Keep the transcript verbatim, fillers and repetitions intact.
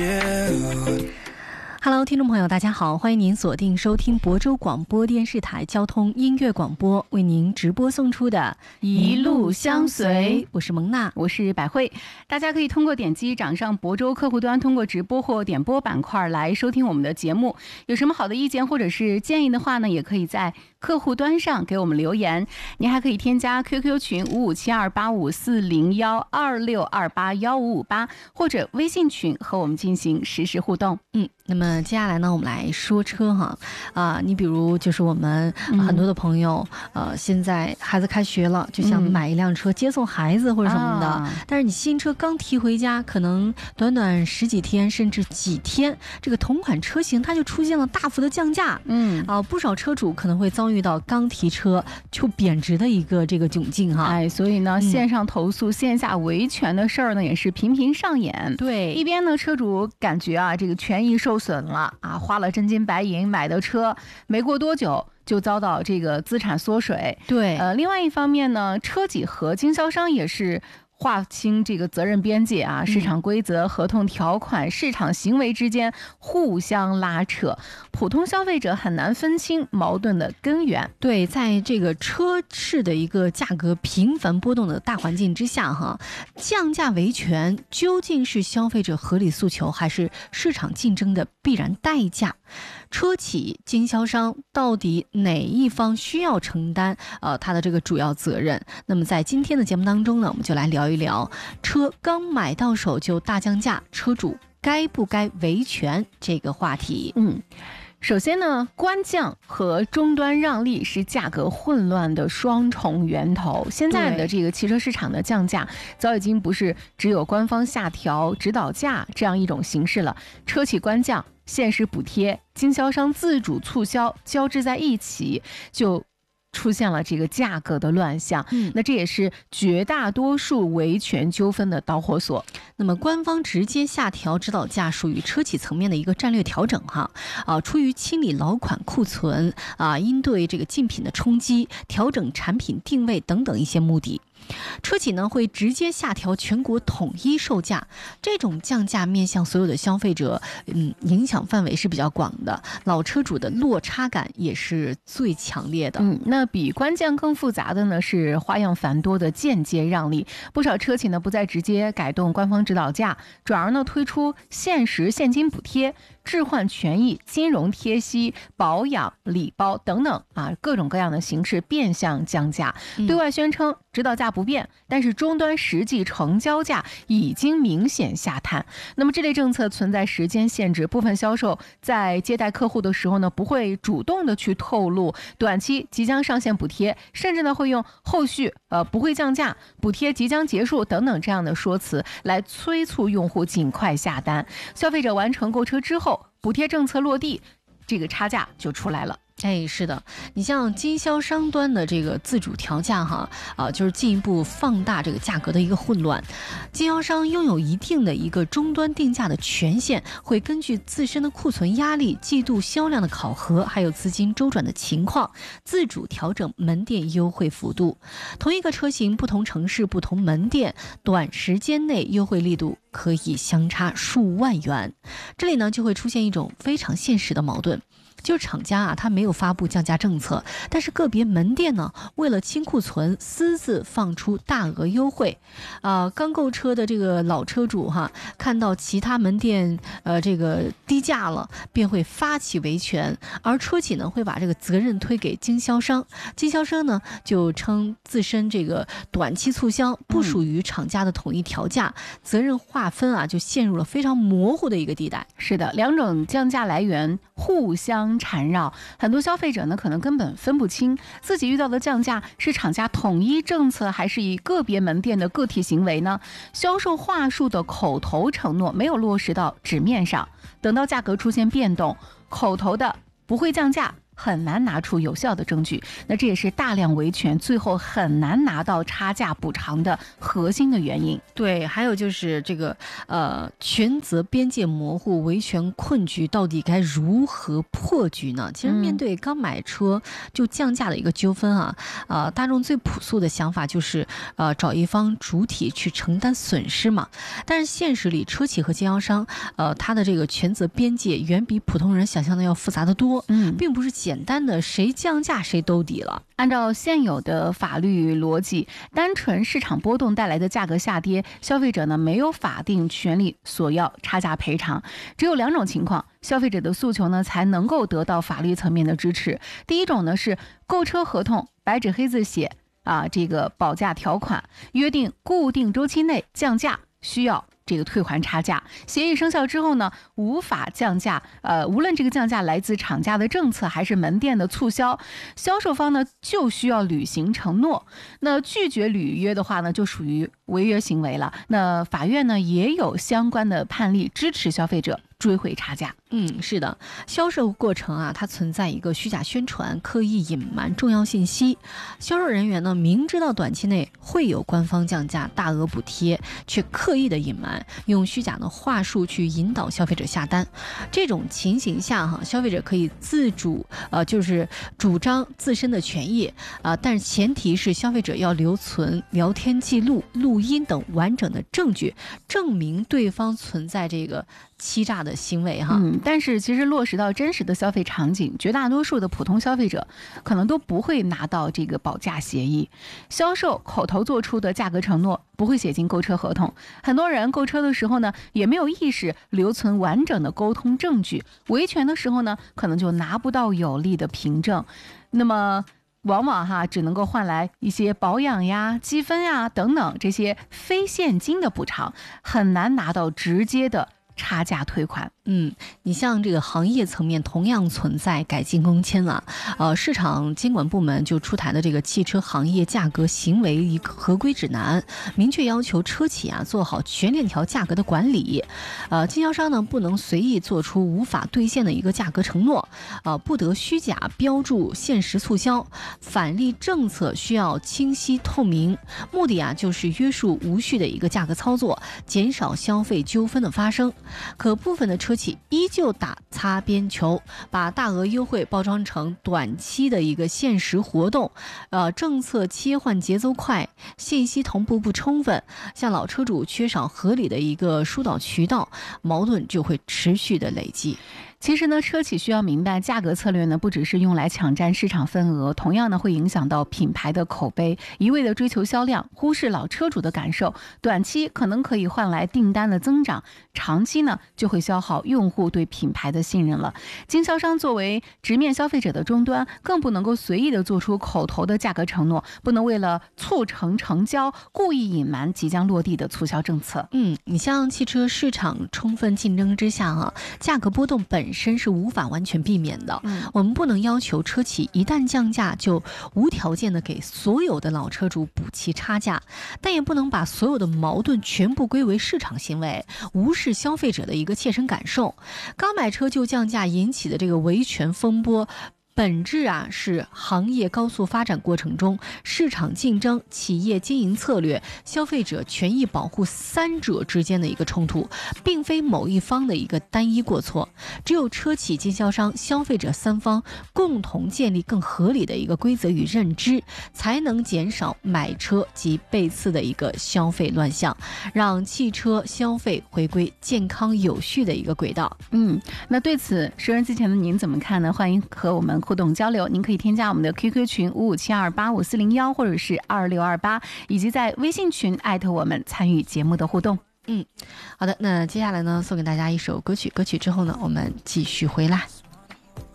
Hello， 听众朋友，大家好，欢迎您锁定收听亳州广播电视台交通音乐广播为您直播送出的一路相随， 我是蒙娜， 我是百惠。大家可以通过点击掌上亳州客户端，通过直播或点播板块来收听我们的节目。有什么好的意见或者是建议的话呢，也可以在客户端上给我们留言。您还可以添加 Q Q 群五五七二八五四零幺二六二八幺五五八，或者微信群和我们进行实时互动。 嗯，那么接下来呢，我们来说车哈啊、呃，你比如就是我们很多的朋友、嗯、呃，现在孩子开学了，就想买一辆车接送孩子或者什么的、嗯啊，但是你新车刚提回家，可能短短十几天甚至几天，这个同款车型它就出现了大幅的降价。嗯啊、呃，不少车主可能会遭遇到刚提车就贬值的一个这个窘境哈。 哎，所以呢， 嗯、 线上投诉、线下维权的事儿呢，也是频频上演。 对， 一边呢，车主感觉啊，这个权益受损了啊，花了真金白银买的车，没过多久就遭到这个资产缩水。 对， 呃，另外一方面呢，车企和经销商也是划清这个责任边界啊，市场规则、合同条款、市场行为之间互相拉扯，普通消费者很难分清矛盾的根源。 对，在这个车市的一个价格频繁波动的大环境之下哈，降价维权究竟是消费者合理诉求，还是市场竞争的必然代价？车企、经销商到底哪一方需要承担呃他的这个主要责任？那么在今天的节目当中呢，我们就来聊一聊车刚买到手就大降价，车主该不该维权这个话题。 嗯。首先呢，官降和终端让利是价格混乱的双重源头。现在的这个汽车市场的降价早已经不是只有官方下调指导价这样一种形式了，车企官降、限时补贴、经销商自主促销交织在一起，就出现了这个价格的乱象。嗯，那这也是绝大多数维权纠纷的导火索。 那么官方直接下调指导价属于车企层面的一个战略调整哈，啊，出于清理老款库存啊，应对这个竞品的冲击，调整产品定位等等一些目的。车企呢会直接下调全国统一售价，这种降价面向所有的消费者，嗯，影响范围是比较广的，老车主的落差感也是最强烈的。 嗯，那比官降更复杂的呢是花样繁多的间接让利，不少车企呢不再直接改动官方指导价，转而呢推出限时现金补贴、置换权益、金融贴息、保养礼包等等啊，各种各样的形式变相降价，对外宣称指导价不变，但是终端实际成交价已经明显下探。那么这类政策存在时间限制，部分销售在接待客户的时候呢，不会主动的去透露短期即将上线补贴，甚至呢会用后续呃不会降价、补贴即将结束等等这样的说辞来催促用户尽快下单。消费者完成购车之后，补贴政策落地，这个差价就出来了。 哎，是的，你像经销商端的这个自主调价哈，啊，就是进一步放大这个价格的一个混乱。经销商拥有一定的一个终端定价的权限，会根据自身的库存压力、季度销量的考核，还有资金周转的情况，自主调整门店优惠幅度。同一个车型，不同城市、不同门店，短时间内优惠力度可以相差数万元。这里呢，就会出现一种非常现实的矛盾。就是厂家啊，他没有发布降价政策，但是个别门店呢，为了清库存，私自放出大额优惠。啊、呃，刚购车的这个老车主哈，看到其他门店呃这个低价了，便会发起维权，而车企呢会把这个责任推给经销商，经销商呢就称自身这个短期促销不属于厂家的统一调价，嗯、责任划分啊就陷入了非常模糊的一个地带。 是的，两种降价来源互相缠绕，很多消费者呢可能根本分不清自己遇到的降价是厂家统一政策，还是以个别门店的个体行为呢？销售话术的口头承诺没有落实到纸面上，等到价格出现变动，口头的不会降价很难拿出有效的证据。那这也是大量维权最后很难拿到差价补偿的核心的原因。 对，还有就是这个呃权责边界模糊，维权困局到底该如何破局呢？其实面对刚买车就降价的一个纠纷啊，呃，大众最朴素的想法就是呃找一方主体去承担损失嘛。但是现实里，车企和经销商呃他的这个权责边界远比普通人想象的要复杂得多， 嗯， 并不是简单的谁降价谁兜底了。 按照现有的法律逻辑，单纯市场波动带来的价格下跌，消费者呢没有法定权利索要差价赔偿。只有两种情况，消费者的诉求呢才能够得到法律层面的支持。第一种呢是购车合同白纸黑字写啊，这个保价条款约定固定周期内降价，需要这个退还差价，协议生效之后呢，无法降价。呃，无论这个降价来自厂家的政策还是门店的促销，销售方呢就需要履行承诺。那拒绝履约的话呢，就属于违约行为了。那法院呢也有相关的判例支持消费者追回差价。 嗯，是的，销售过程啊，它存在一个虚假宣传、刻意隐瞒重要信息。销售人员呢，明知道短期内会有官方降价、大额补贴，却刻意的隐瞒，用虚假的话术去引导消费者下单。这种情形下，哈，消费者可以自主，呃，就是主张自身的权益啊、呃，但是前提是消费者要留存聊天记录、录音等完整的证据，证明对方存在这个欺诈的行为哈。 嗯，但是其实落实到真实的消费场景，绝大多数的普通消费者可能都不会拿到这个保价协议，销售口头做出的价格承诺不会写进购车合同。很多人购车的时候呢，也没有意识留存完整的沟通证据，维权的时候呢，可能就拿不到有力的凭证。那么往往哈只能够换来一些保养呀、积分呀等等这些非现金的补偿，很难拿到直接的差价退款。 嗯，你像这个行业层面同样存在改进空间啊。呃，市场监管部门就出台的这个汽车行业价格行为一个合规指南，明确要求车企啊做好全链条价格的管理。呃，经销商呢不能随意做出无法兑现的一个价格承诺，呃，不得虚假标注限时促销，返利政策需要清晰透明。目的啊就是约束无序的一个价格操作，减少消费纠纷的发生。可部分的车企依旧打擦边球，把大额优惠包装成短期的一个限时活动，呃，政策切换节奏快，信息同步不充分，像老车主缺少合理的一个疏导渠道，矛盾就会持续的累积。 其实呢，车企需要明白，价格策略呢不只是用来抢占市场份额，同样呢会影响到品牌的口碑。一味的追求销量，忽视老车主的感受，短期可能可以换来订单的增长，长期呢就会消耗用户对品牌的信任了。经销商作为直面消费者的终端，更不能够随意的做出口头的价格承诺，不能为了促成成交，故意隐瞒即将落地的促销政策。 嗯，你像汽车市场充分竞争之下哈、啊，价格波动本本身是无法完全避免的。 嗯， 我们不能要求车企一旦降价就无条件的给所有的老车主补齐差价，但也不能把所有的矛盾全部归为市场行为，无视消费者的一个切身感受。刚买车就降价引起的这个维权风波，本质啊是行业高速发展过程中市场竞争、企业经营策略、消费者权益保护三者之间的一个冲突，并非某一方的一个单一过错。只有车企、经销商、消费者三方共同建立更合理的一个规则与认知，才能减少买车及背刺的一个消费乱象，让汽车消费回归健康有序的一个轨道。 嗯，那对此收音机前的您怎么看呢？欢迎和我们互动交流，您可以添加我们的 Q Q 群五五七二八五四零幺或者是二六二八，以及在微信群艾特我们参与节目的互动。 嗯，好的，那接下来呢，送给大家一首歌曲，歌曲之后呢，我们继续回来。